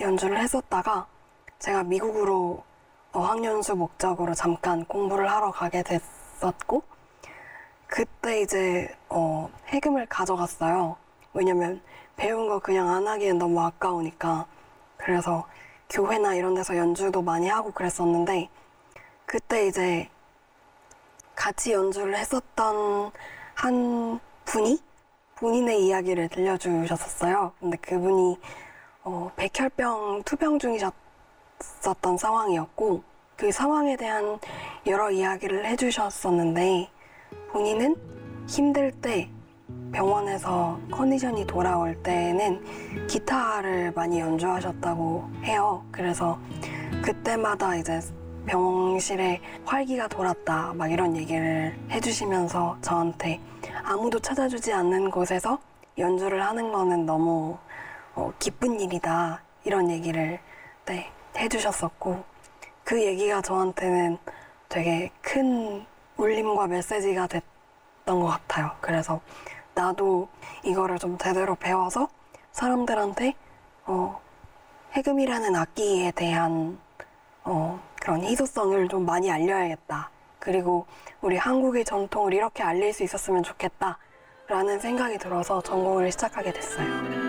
연주를 했었다가 제가 미국으로 어학연수 목적으로 잠깐 공부를 하러 가게 됐었고, 그때 이제 해금을 가져갔어요. 왜냐면 배운 거 그냥 안 하기엔 너무 아까우니까. 그래서 교회나 이런 데서 연주도 많이 하고 그랬었는데, 그때 이제 같이 연주를 했었던 한 분이 본인의 이야기를 들려주셨었어요. 근데 그분이 백혈병 투병 중이셨었던 상황이었고, 그 상황에 대한 여러 이야기를 해주셨었는데, 본인은 힘들 때 병원에서 컨디션이 돌아올 때는 기타를 많이 연주하셨다고 해요. 그래서 그때마다 이제 병실에 활기가 돌았다 막 이런 얘기를 해주시면서 저한테 아무도 찾아주지 않는 곳에서 연주를 하는 거는 너무 기쁜 일이다 이런 얘기를 해주셨었고, 그 얘기가 저한테는 되게 큰 울림과 메시지가 됐던 것 같아요. 그래서 나도 이거를 좀 제대로 배워서 사람들한테 해금이라는 악기에 대한 그런 희소성을 좀 많이 알려야겠다. 그리고 우리 한국의 전통을 이렇게 알릴 수 있었으면 좋겠다 라는 생각이 들어서 전공을 시작하게 됐어요.